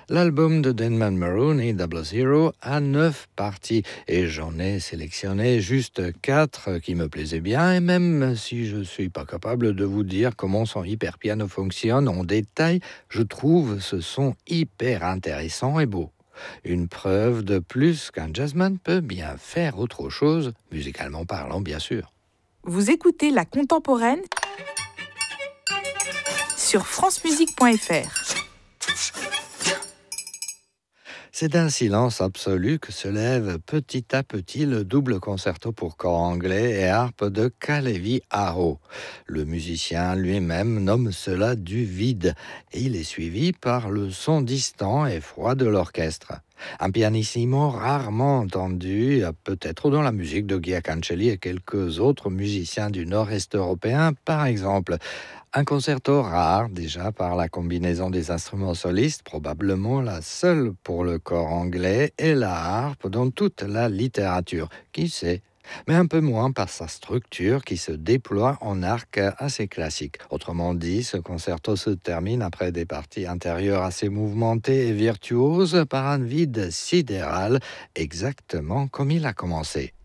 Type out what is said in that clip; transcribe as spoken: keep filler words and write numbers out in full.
L'album de Denman Maroney, Double Zero, a neuf parties et j'en ai sélectionné juste quatre qui me plaisaient bien. Et même si je ne suis pas capable de vous dire comment son hyper piano fonctionne en détail, je trouve ce son hyper intéressant et beau. Une preuve de plus qu'un jazzman peut bien faire autre chose, musicalement parlant bien sûr. Vous écoutez La Contemporaine sur france musique point f r. C'est d'un silence absolu que se lève petit à petit le double concerto pour corps anglais et harpe de Kalevi Aho. Le musicien lui-même nomme cela du vide et il est suivi par le son distant et froid de l'orchestre. Un pianissimo rarement entendu, peut-être dans la musique de Guy Cancelli et quelques autres musiciens du nord-est européen, par exemple. Un concerto rare déjà par la combinaison des instruments solistes, probablement la seule pour le corps anglais et la harpe dans toute la littérature, qui sait, mais un peu moins par sa structure qui se déploie en arc assez classique. Autrement dit, ce concerto se termine après des parties intérieures assez mouvementées et virtuoses par un vide sidéral, exactement comme il a commencé.